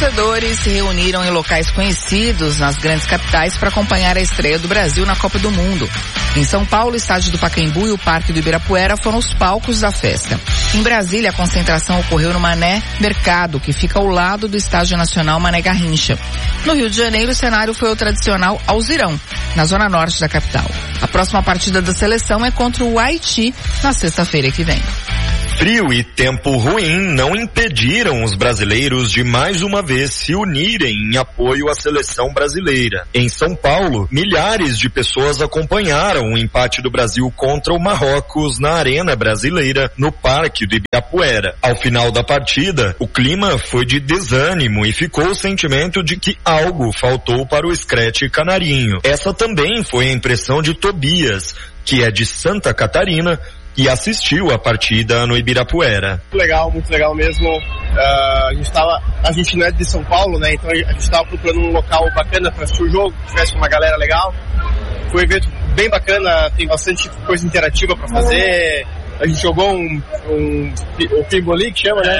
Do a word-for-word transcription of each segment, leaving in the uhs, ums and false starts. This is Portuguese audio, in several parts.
Torcedores se reuniram em locais conhecidos nas grandes capitais para acompanhar a estreia do Brasil na Copa do Mundo. Em São Paulo, o estádio do Pacaembu e o Parque do Ibirapuera foram os palcos da festa. Em Brasília, a concentração ocorreu no Mané Mercado, que fica ao lado do Estádio Nacional Mané Garrincha. No Rio de Janeiro, o cenário foi o tradicional Alzirão, na zona norte da capital. A próxima partida da seleção é contra o Haiti na sexta-feira que vem. Frio e tempo ruim não impediram os brasileiros de mais uma vez se unirem em apoio à seleção brasileira. Em São Paulo, milhares de pessoas acompanharam o empate do Brasil contra o Marrocos na Arena Brasileira, no Parque do Ibirapuera. Ao final da partida, o clima foi de desânimo e ficou o sentimento de que algo faltou para o Screte Canarinho. Essa também foi a impressão de Tobias, que é de Santa Catarina, e assistiu a partida no Ibirapuera. Muito legal, muito legal mesmo. Uh, a gente tava, a gente não é de São Paulo, né? Então a gente estava procurando um local bacana para assistir o jogo, que tivesse uma galera legal. Foi um evento bem bacana, tem bastante coisa interativa para fazer. A gente jogou um, um o Pinball League, que chama, né?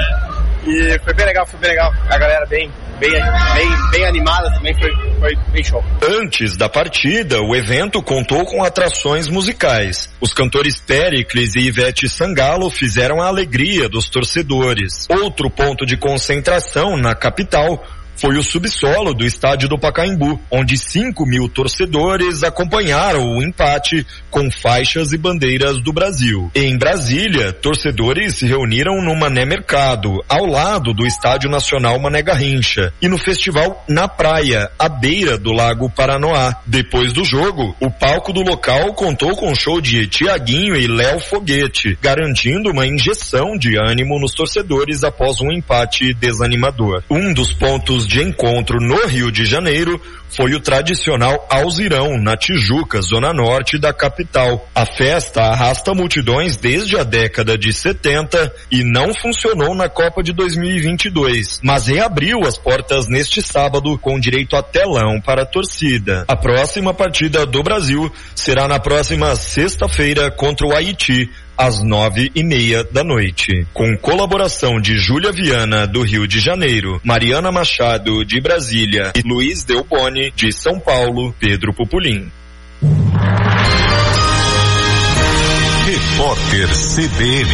E foi bem legal, foi bem legal. A galera bem, bem, bem, bem animada também, foi, foi bem show. Antes da partida, o evento contou com atrações musicais. Os cantores Péricles e Ivete Sangalo fizeram a alegria dos torcedores. Outro ponto de concentração na capital foi o subsolo do estádio do Pacaembu, onde cinco mil torcedores acompanharam o empate com faixas e bandeiras do Brasil. Em Brasília, torcedores se reuniram no Mané Mercado, ao lado do Estádio Nacional Mané Garrincha, e no festival Na Praia, à beira do Lago Paranoá. Depois do jogo, o palco do local contou com show de Tiaguinho e Léo Foguete, garantindo uma injeção de ânimo nos torcedores após um empate desanimador. Um dos pontos de encontro no Rio de Janeiro foi o tradicional Alzirão, na Tijuca, zona norte da capital. A festa arrasta multidões desde a década de setenta e não funcionou na Copa de dois mil e vinte e dois, mas reabriu as portas neste sábado com direito a telão para a torcida. A próxima partida do Brasil será na próxima sexta-feira contra o Haiti, às nove e meia da noite. Com colaboração de Júlia Viana, do Rio de Janeiro, Mariana Machado, de Brasília, e Luiz Delboni, de São Paulo, Pedro Pupulim. Repórter C B N.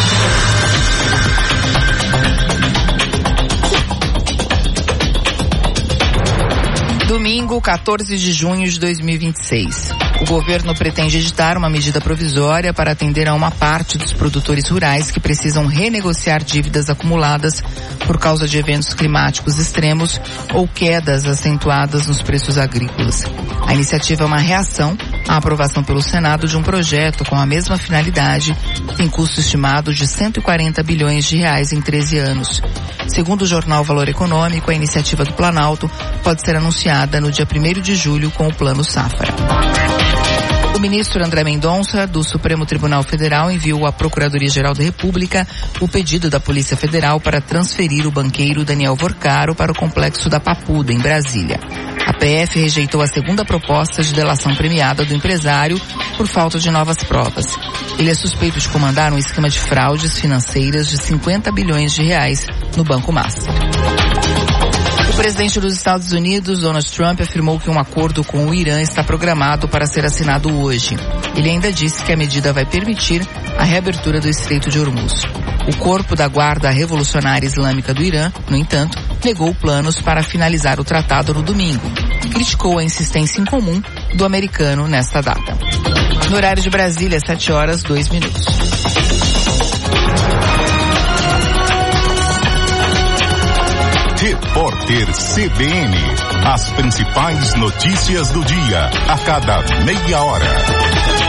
Domingo, quatorze de junho de dois mil e vinte e seis. O governo pretende editar uma medida provisória para atender a uma parte dos produtores rurais que precisam renegociar dívidas acumuladas por causa de eventos climáticos extremos ou quedas acentuadas nos preços agrícolas. A iniciativa é uma reação à aprovação pelo Senado de um projeto com a mesma finalidade, que tem custo estimado de cento e quarenta bilhões de reais em treze anos. Segundo o jornal Valor Econômico, a iniciativa do Planalto pode ser anunciada no dia primeiro de julho com o Plano Safra. O ministro André Mendonça, do Supremo Tribunal Federal, enviou à Procuradoria-Geral da República o pedido da Polícia Federal para transferir o banqueiro Daniel Vorcaro para o complexo da Papuda, em Brasília. A P F rejeitou a segunda proposta de delação premiada do empresário por falta de novas provas. Ele é suspeito de comandar um esquema de fraudes financeiras de cinquenta bilhões de reais no Banco Master. O presidente dos Estados Unidos, Donald Trump, afirmou que um acordo com o Irã está programado para ser assinado hoje. Ele ainda disse que a medida vai permitir a reabertura do Estreito de Hormuz. O corpo da Guarda Revolucionária Islâmica do Irã, no entanto, negou planos para finalizar o tratado no domingo. Criticou a insistência incomum do americano nesta data. No horário de Brasília, sete horas, dois minutos. Repórter C B N. As principais notícias do dia, a cada meia hora.